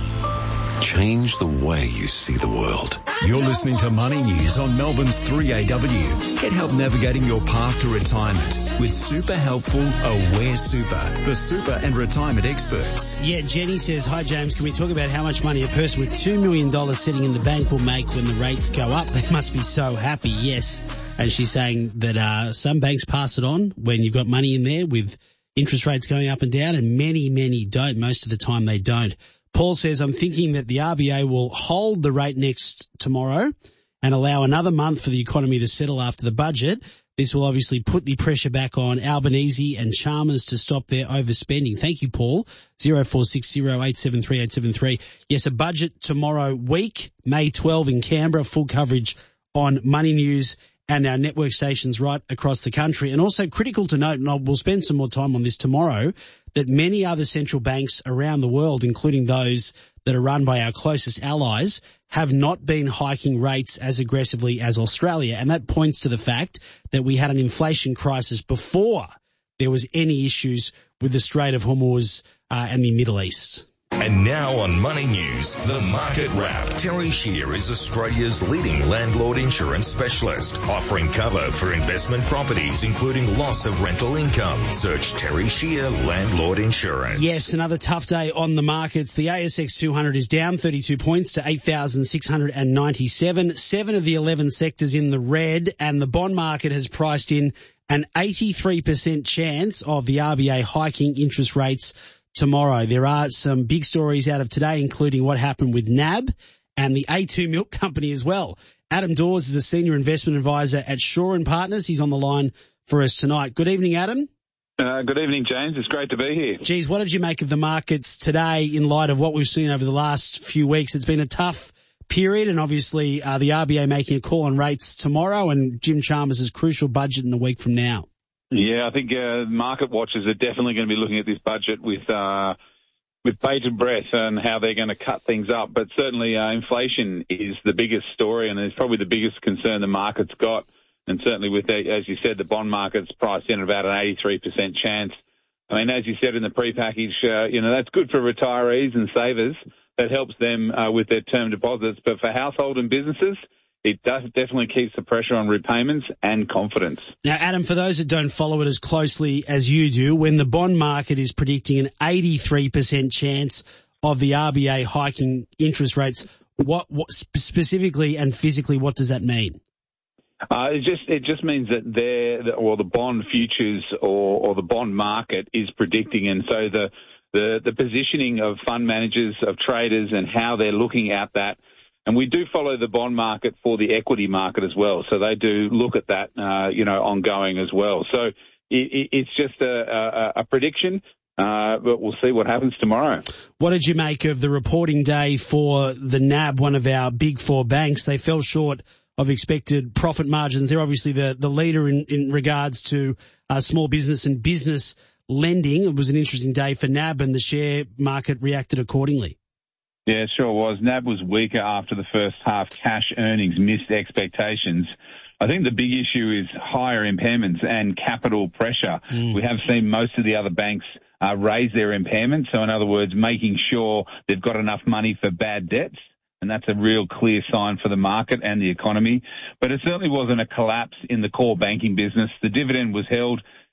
Change the way you see the world. You're listening to Money News on Melbourne's three A W. Get help navigating your path to retirement with super helpful Aware Super, the super and retirement experts. Yeah, Jenny says, hi James, can we talk about how much money a person with two million dollars sitting in the bank will make when the rates go up? They must be so happy, yes. And she's saying that uh, some banks pass it on when you've got money in there with interest rates going up and down, and many, many don't. Most of the time they don't. Paul says, I'm thinking that the R B A will hold the rate next tomorrow and allow another month for the economy to settle after the budget. This will obviously put the pressure back on Albanese and Chalmers to stop their overspending. Thank you, Paul. zero four six zero eight seven three eight seven three. Yes, a budget tomorrow week, May twelfth in Canberra. Full coverage on Money News and our network stations right across the country. And also critical to note, and I'll, we'll spend some more time on this tomorrow, that many other central banks around the world, including those that are run by our closest allies, have not been hiking rates as aggressively as Australia. And that points to the fact that we had an inflation crisis before there was any issues with the Strait of Hormuz uh, and the Middle East. And now on Money News, the Market Wrap. Terry Shear is Australia's leading landlord insurance specialist, offering cover for investment properties, including loss of rental income. Search Terry Shear Landlord Insurance. Yes, another tough day on the markets. The A S X two hundred is down thirty-two points to eight thousand six hundred ninety-seven. Seven of the eleven sectors in the red, and the bond market has priced in an eighty-three percent chance of the R B A hiking interest rates tomorrow. There are some big stories out of today, including what happened with N A B and the A two Milk Company as well. Adam Dawes is a senior investment advisor at Shaw and Partners. He's on the line for us tonight. Good evening, Adam. Uh, good evening, James. It's great to be here. Geez, what did you make of the markets today in light of what we've seen over the last few weeks? It's been a tough period, and obviously uh, the R B A making a call on rates tomorrow, and Jim Chalmers' crucial budget in a week from now. Yeah, I think uh, market watchers are definitely going to be looking at this budget with uh, with bated breath and how they're going to cut things up. But certainly uh, inflation is the biggest story, and it's probably the biggest concern the market's got. And certainly with, the, as you said, the bond market's priced in at about an eighty-three percent chance. I mean, as you said in the pre-package, uh, you know, that's good for retirees and savers. That helps them uh, with their term deposits. But for household and businesses, it does definitely keeps the pressure on repayments and confidence. Now, Adam, for those that don't follow it as closely as you do, when the bond market is predicting an eighty-three percent chance of the R B A hiking interest rates, what, what specifically and physically, what does that mean? Uh, it just it just means that they're, or the bond futures or, or the bond market is predicting, and so the, the the positioning of fund managers, of traders, and how they're looking at that. And we do follow the bond market for the equity market as well. So they do look at that, uh, you know, ongoing as well. So it, it, it's just a, a, a prediction, uh, but we'll see what happens tomorrow. What did you make of the reporting day for the N A B, one of our big four banks? They fell short of expected profit margins. They're obviously the, the leader in, in regards to uh, small business and business lending. It was an interesting day for N A B, and the share market reacted accordingly. Yeah, it sure was. N A B was weaker after the first half. Cash earnings missed expectations. I think the big issue is higher impairments and capital pressure. Mm. We have seen most of the other banks uh, raise their impairments. So in other words, making sure they've got enough money for bad debts. And that's a real clear sign for the market and the economy. But it certainly wasn't a collapse in the core banking business. The dividend was held.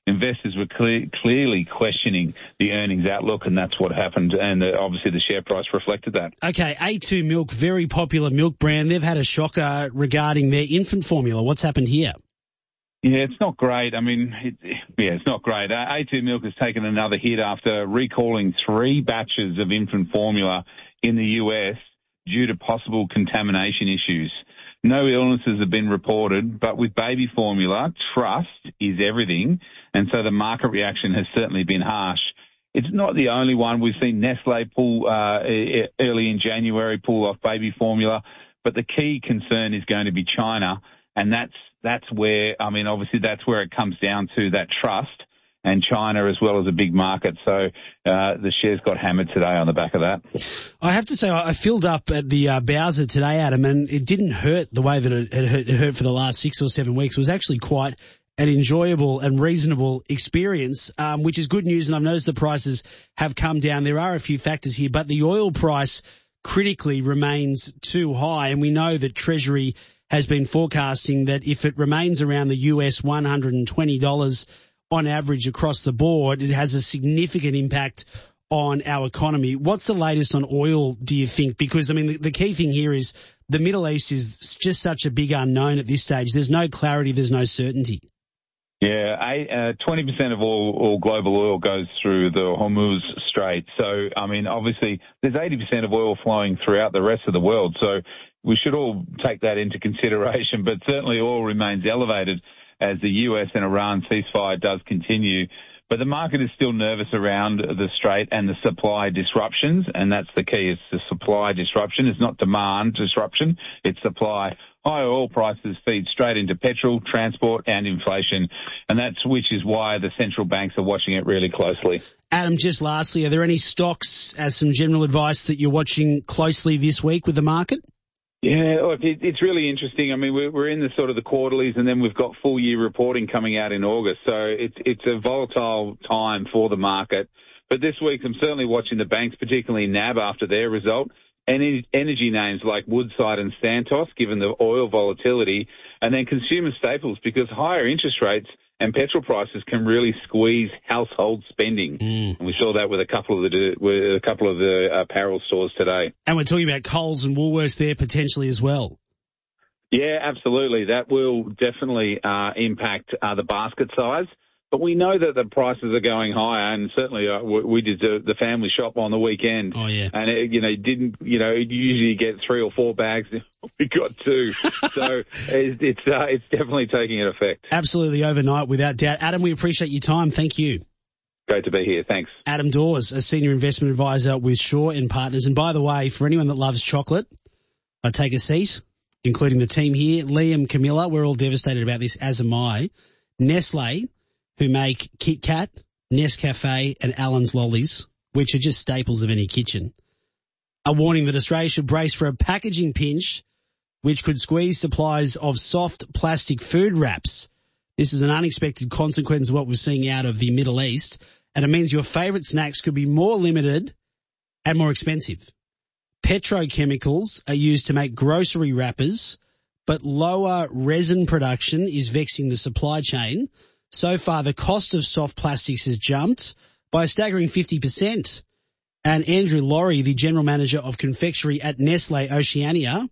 investors were clear, clearly questioning the earnings outlook, and that's what happened. And uh, obviously the share price reflected that. Okay, A two Milk, very popular milk brand. They've had a shocker regarding their infant formula. What's happened here? Yeah, it's not great. I mean, it, yeah, it's not great. Uh, A two Milk has taken another hit after recalling three batches of infant formula in the U S due to possible contamination issues. No illnesses have been reported, but with baby formula, trust is everything, and so the market reaction has certainly been harsh. It's not the only one. We've seen Nestle pull uh, early in January, pull off baby formula, but the key concern is going to be China, and that's that's where, I mean, obviously that's where it comes down to, that trust, and China as well as a big market. So uh, the shares got hammered today on the back of that. I have to say, I filled up at the uh, Bowser today, Adam, and it didn't hurt the way that it, it, hurt, it hurt for the last six or seven weeks. It was actually quite an enjoyable and reasonable experience, um, which is good news. And I've noticed the prices have come down. There are a few factors here, but the oil price critically remains too high. And we know that Treasury has been forecasting that if it remains around the U S one hundred twenty dollars on average across the board, it has a significant impact on our economy. What's the latest on oil, do you think? Because, I mean, the, the key thing here is the Middle East is just such a big unknown at this stage. There's no clarity. There's no certainty. Yeah, uh, twenty percent of all, all global oil goes through the Hormuz Strait. So, I mean, obviously, there's eighty percent of oil flowing throughout the rest of the world. So we should all take that into consideration. But certainly oil remains elevated as the U S and Iran ceasefire does continue. But the market is still nervous around the Strait and the supply disruptions, and that's the key. It's the supply disruption. It's not demand disruption. It's supply. Higher oil prices feed straight into petrol, transport, and inflation, and that's which is why the central banks are watching it really closely. Adam, just lastly, are there any stocks, as some general advice, that you're watching closely this week with the market? Yeah, look, it, it's really interesting. I mean, we're, we're in the sort of the quarterlies, and then we've got full year reporting coming out in August. So it's it's a volatile time for the market. But this week, I'm certainly watching the banks, particularly N A B after their result. Any energy names like Woodside and Santos, given the oil volatility, and then consumer staples, because higher interest rates and petrol prices can really squeeze household spending. Mm. And we saw that with a couple of the with a couple of the apparel stores today. And we're talking about Coles and Woolworths there potentially as well. Yeah, absolutely. That will definitely uh, impact uh, the basket size. But we know that the prices are going higher, and certainly uh, we did the, the family shop on the weekend. Oh, yeah. And, it, you know, didn't, you know, you usually get three or four bags. We got two. So it's it's, uh, it's definitely taking an effect. Absolutely overnight, without doubt. Adam, we appreciate your time. Thank you. Great to be here. Thanks. Adam Dawes, a senior investment advisor with Shaw and Partners. And by the way, for anyone that loves chocolate, I take a seat, including the team here. Liam, Camilla, we're all devastated about this, as am I. Nestle, who make Kit Kat, Nescafe and Allen's Lollies, which are just staples of any kitchen, are warning that Australia should brace for a packaging pinch which could squeeze supplies of soft plastic food wraps. This is an unexpected consequence of what we're seeing out of the Middle East, and it means your favourite snacks could be more limited and more expensive. Petrochemicals are used to make grocery wrappers, but lower resin production is vexing the supply chain. So far, the cost of soft plastics has jumped by a staggering fifty percent. And Andrew Laurie, the general manager of confectionery at Nestle Oceania,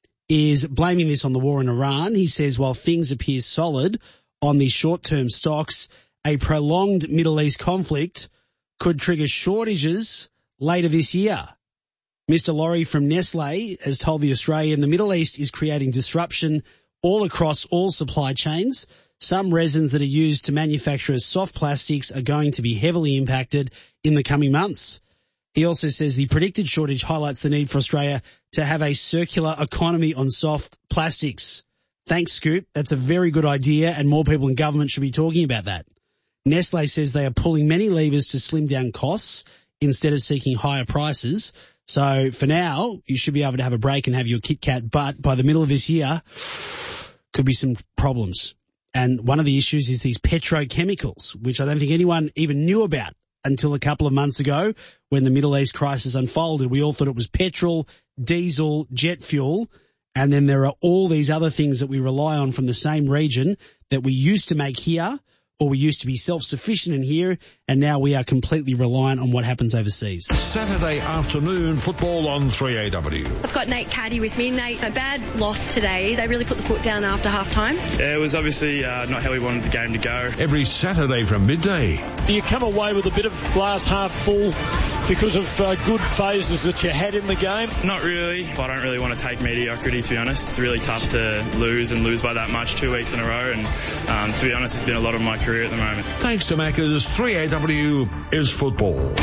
is blaming this on the war in Iran. He says while things appear solid on the short-term stocks, a prolonged Middle East conflict could trigger shortages later this year. Mister Laurie from Nestle has told the Australian the Middle East is creating disruption all across all supply chains. Some resins that are used to manufacture soft plastics are going to be heavily impacted in the coming months. He also says the predicted shortage highlights the need for Australia to have a circular economy on soft plastics. Thanks, Scoop. That's a very good idea, and more people in government should be talking about that. Nestle says they are pulling many levers to slim down costs instead of seeking higher prices. So for now, you should be able to have a break and have your Kit Kat, but by the middle of this year, could be some problems. And one of the issues is these petrochemicals, which I don't think anyone even knew about until a couple of months ago when the Middle East crisis unfolded. We all thought it was petrol, diesel, jet fuel, and then there are all these other things that we rely on from the same region that we used to make here or we used to be self-sufficient in here, and now we are completely reliant on what happens overseas. Saturday afternoon football on three A W. I've got Nate Caddy with me. Nate, a bad loss today. They really put the foot down after half-time. Yeah, it was obviously uh, not how we wanted the game to go. Every Saturday from midday. You come away with a bit of glass half full because of uh, good phases that you had in the game? Not really. I don't really want to take mediocrity, to be honest. It's really tough to lose and lose by that much two weeks in a row, and um, to be honest, it's been a lot of my career at the moment. Thanks to Macca's, three A W is football.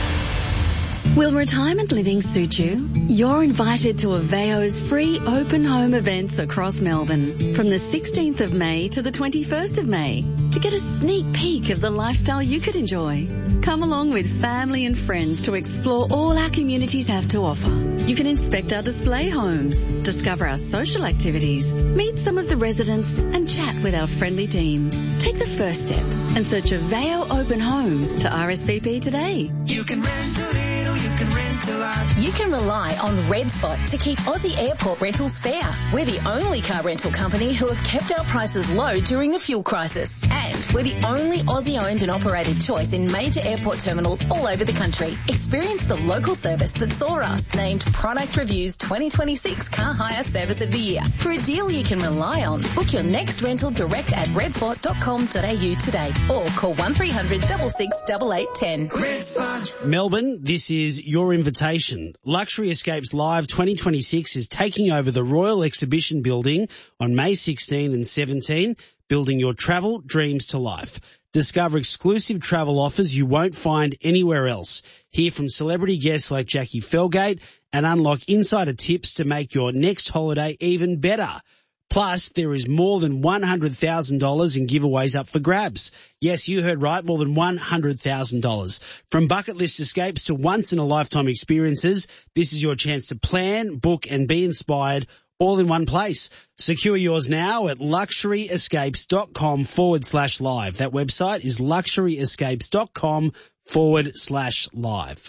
Will retirement living suit you? You're invited to Aveo's free open home events across Melbourne from the sixteenth of May to the twenty-first of May to get a sneak peek of the lifestyle you could enjoy. Come along with family and friends to explore all our communities have to offer. You can inspect our display homes, discover our social activities, meet some of the residents and chat with our friendly team. Take the first step and search Aveo Open Home to R S V P today. You can rent a little, you can rent a lot. You can rely on Red Spot to keep Aussie airport rentals fair. We're the only car rental company who have kept our prices low during the fuel crisis. And we're the only Aussie-owned and operated choice in major airport terminals all over the country. Experience the local service that saw us named Product Review's twenty twenty-six Car Hire Service of the Year. For a deal you can rely on, book your next rental direct at red spot dot com dot a u today or call one three hundred six six eight eight one zero. Melbourne, this is your invitation. Luxury Escapes Live twenty twenty-six is taking over the Royal Exhibition Building on May sixteenth and seventeenth, building your travel dreams to life. Discover exclusive travel offers you won't find anywhere else. Hear from celebrity guests like Jackie Felgate and unlock insider tips to make your next holiday even better. Plus, there is more than one hundred thousand dollars in giveaways up for grabs. Yes, you heard right, more than one hundred thousand dollars. From bucket list escapes to once-in-a-lifetime experiences, this is your chance to plan, book and be inspired all in one place. Secure yours now at luxuryescapes.com forward slash live. That website is luxuryescapes.com forward slash live.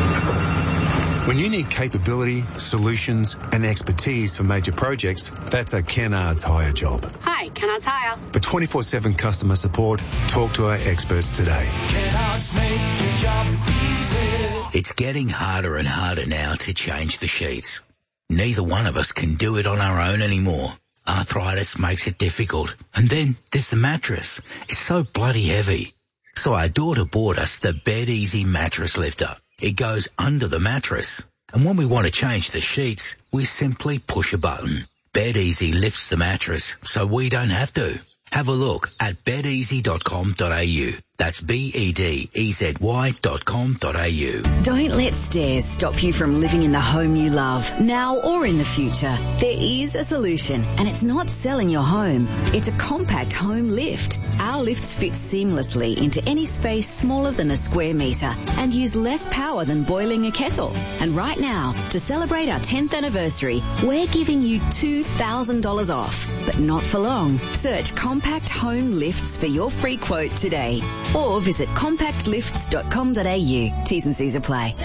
When you need capability, solutions and expertise for major projects, that's a Kennards Hire job. Hi, Kennards Hire. For twenty-four seven customer support, talk to our experts today. Kennards make your job easy. It's getting harder and harder now to change the sheets. Neither one of us can do it on our own anymore. Arthritis makes it difficult. And then there's the mattress. It's so bloody heavy. So our daughter bought us the Bed Easy mattress lifter. It goes under the mattress. And when we want to change the sheets, we simply push a button. Bed Easy lifts the mattress so we don't have to. Have a look at bed easy dot com dot a u. That's B E D E Z Y dot com dot a u. Don't let stairs stop you from living in the home you love, now or in the future. There is a solution, and it's not selling your home. It's a compact home lift. Our lifts fit seamlessly into any space smaller than a square metre and use less power than boiling a kettle. And right now, to celebrate our tenth anniversary, we're giving you two thousand dollars off. But not for long. Search Compact Home Lifts for your free quote today. Or visit compact lifts dot com dot a u. T's and C's apply.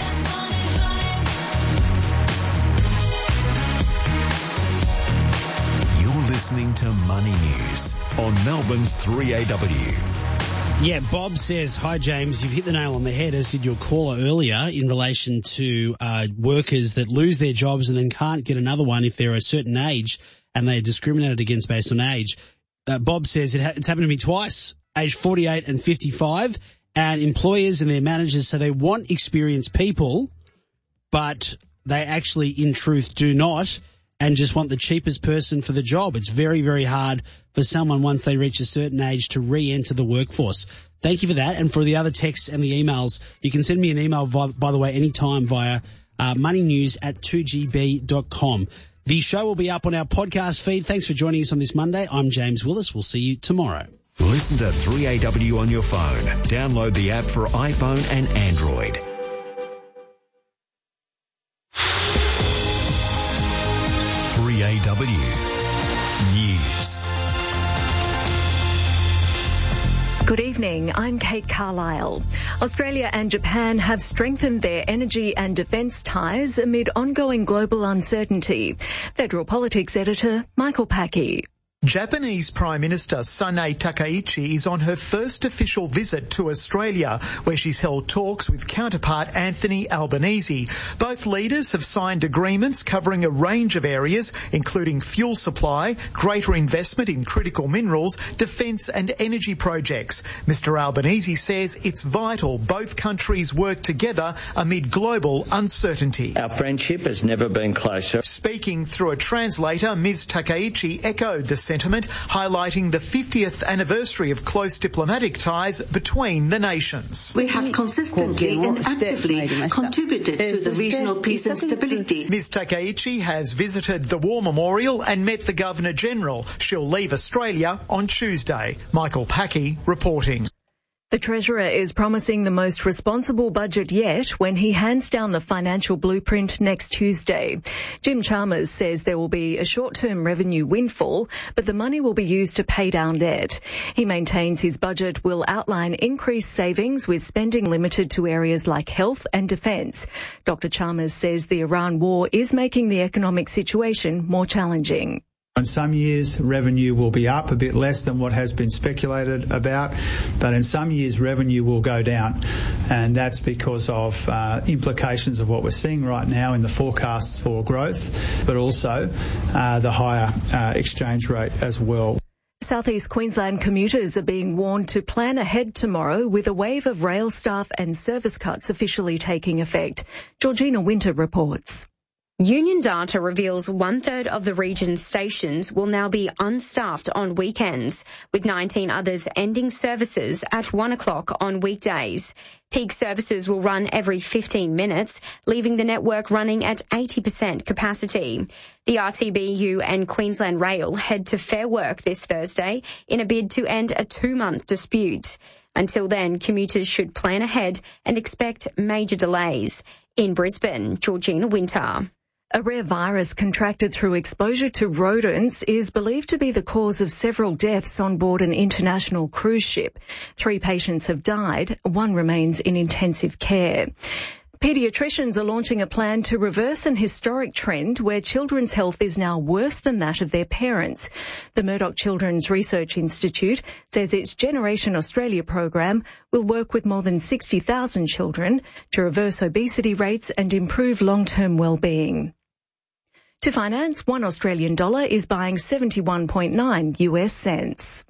You're listening to Money News on Melbourne's three A W. Yeah, Bob says, hi James, you've hit the nail on the head, as did your caller earlier, in relation to uh, workers that lose their jobs and then can't get another one if they're a certain age and they're discriminated against based on age. Uh, Bob says it ha- it's happened to me twice. Age forty-eight and fifty-five, and employers and their managers say they want experienced people, but they actually, in truth, do not, and just want the cheapest person for the job. It's very, very hard for someone once they reach a certain age to re-enter the workforce. Thank you for that, and for the other texts and the emails, you can send me an email, by, by the way, anytime via uh, moneynews at two g b dot com. The show will be up on our podcast feed. Thanks for joining us on this Monday. I'm James Willis. We'll see you tomorrow. Listen to three A W on your phone. Download the app for iPhone and Android. three A W News. Good evening, I'm Kate Carlisle. Australia and Japan have strengthened their energy and defence ties amid ongoing global uncertainty. Federal Politics editor Michael Packey. Japanese Prime Minister Sanae Takaichi is on her first official visit to Australia, where she's held talks with counterpart Anthony Albanese. Both leaders have signed agreements covering a range of areas, including fuel supply, greater investment in critical minerals, defence and energy projects. Mister Albanese says it's vital both countries work together amid global uncertainty. Our friendship has never been closer. Speaking through a translator, Miz Takaichi echoed the sentiment, highlighting the fiftieth anniversary of close diplomatic ties between the nations. We have consistently and actively contributed to the regional peace and stability. Miz Takaichi has visited the War Memorial and met the Governor-General. She'll leave Australia on Tuesday. Michael Packey reporting. The Treasurer is promising the most responsible budget yet when he hands down the financial blueprint next Tuesday. Jim Chalmers says there will be a short-term revenue windfall, but the money will be used to pay down debt. He maintains his budget will outline increased savings with spending limited to areas like health and defence. Doctor Chalmers says the Iran war is making the economic situation more challenging. In some years, revenue will be up a bit less than what has been speculated about, but in some years, revenue will go down. And that's because of uh, implications of what we're seeing right now in the forecasts for growth, but also uh, the higher uh, exchange rate as well. Southeast Queensland commuters are being warned to plan ahead tomorrow with a wave of rail staff and service cuts officially taking effect. Georgina Winter reports. Union data reveals one-third of the region's stations will now be unstaffed on weekends, with nineteen others ending services at one o'clock on weekdays. Peak services will run every fifteen minutes, leaving the network running at eighty percent capacity. The R T B U and Queensland Rail head to Fair Work this Thursday in a bid to end a two-month dispute. Until then, commuters should plan ahead and expect major delays. In Brisbane, Georgina Winter. A rare virus contracted through exposure to rodents is believed to be the cause of several deaths on board an international cruise ship. Three patients have died. One remains in intensive care. Paediatricians are launching a plan to reverse an historic trend where children's health is now worse than that of their parents. The Murdoch Children's Research Institute says its Generation Australia program will work with more than sixty thousand children to reverse obesity rates and improve long-term well-being. To finance, one Australian dollar is buying seventy-one point nine U S cents.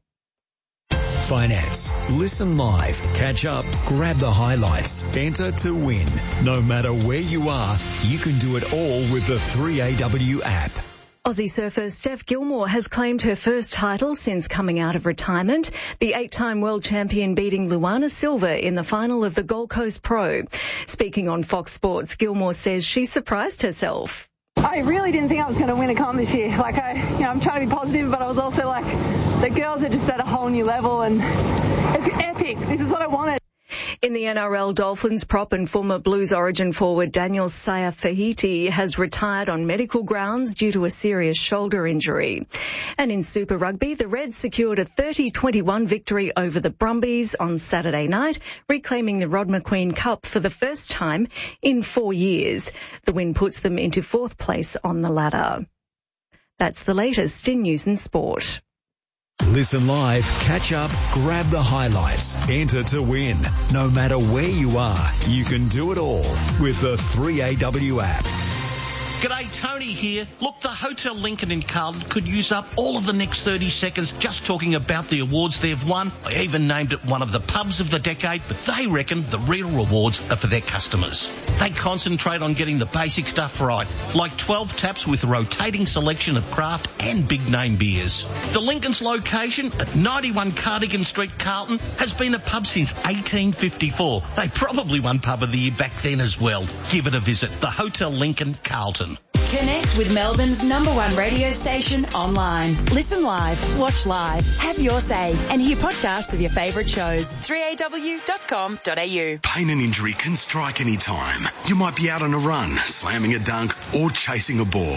Finance. Listen live, catch up, grab the highlights, enter to win. No matter where you are, you can do it all with the three A W app. Aussie surfer Steph Gilmore has claimed her first title since coming out of retirement, the eight-time world champion beating Luana Silva in the final of the Gold Coast Pro. Speaking on Fox Sports, Gilmore says she surprised herself. I really didn't think I was going to win a comp this year. Like, I, you know, I'm trying to be positive, but I was also like, the girls are just at a whole new level, and it's epic. This is what I wanted. In the N R L, Dolphins prop and former Blues Origin forward Daniel Saiafahiti has retired on medical grounds due to a serious shoulder injury. And in Super Rugby, the Reds secured a thirty twenty-one victory over the Brumbies on Saturday night, reclaiming the Rod McQueen Cup for the first time in four years. The win puts them into fourth place on the ladder. That's the latest in news and sport. Listen live, catch up, grab the highlights, enter to win. No matter where you are, you can do it all with the three A W app. G'day, Tony here. Look, the Hotel Lincoln in Carlton could use up all of the next thirty seconds just talking about the awards they've won. I even named it one of the pubs of the decade, but they reckon the real rewards are for their customers. They concentrate on getting the basic stuff right, like twelve taps with a rotating selection of craft and big-name beers. The Lincoln's location at ninety-one Cardigan Street, Carlton, has been a pub since eighteen fifty-four. They probably won Pub of the Year back then as well. Give it a visit. The Hotel Lincoln, Carlton. Connect with Melbourne's number one radio station online. Listen live, watch live, have your say, and hear podcasts of your favourite shows. three A W dot com dot A U. Pain and injury can strike any time. You might be out on a run, slamming a dunk, or chasing a ball.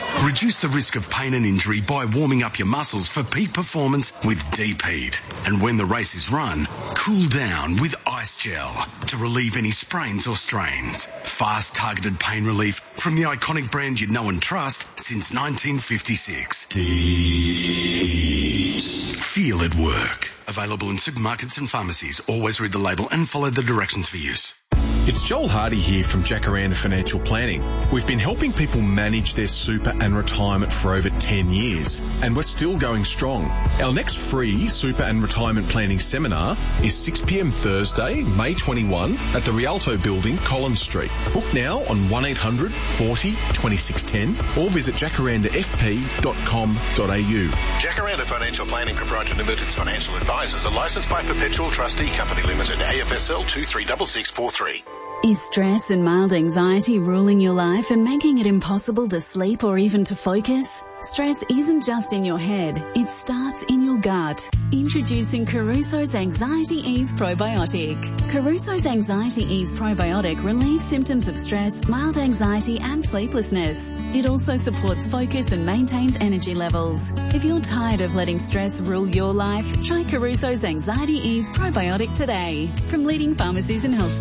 Reduce the risk of pain and injury by warming up your muscles for peak performance with Deep Heat. And when the race is run, cool down with Ice Gel to relieve any sprains or strains. Fast targeted pain relief from the iconic brand you know and trust since nineteen fifty-six. Deep Heat. Feel it work. Available in supermarkets and pharmacies. Always read the label and follow the directions for use. It's Joel Hardy here from Jacaranda Financial Planning. We've been helping people manage their super and retirement for over ten years, and we're still going strong. Our next free super and retirement planning seminar is six p.m. Thursday, May twenty-first at the Rialto Building, Collins Street. Book now on one eight hundred forty twenty-six ten or visit jacaranda f p dot com dot a u. Jacaranda Financial Planning Proprietary Limited's financial advisors are licensed by Perpetual Trustee Company Limited, A F S L two three six six four three. Is stress and mild anxiety ruling your life and making it impossible to sleep or even to focus? Stress isn't just in your head, it starts in your gut. Introducing Caruso's Anxiety Ease Probiotic. Caruso's Anxiety Ease Probiotic relieves symptoms of stress, mild anxiety and sleeplessness. It also supports focus and maintains energy levels. If you're tired of letting stress rule your life, try Caruso's Anxiety Ease Probiotic today. From leading pharmacies and health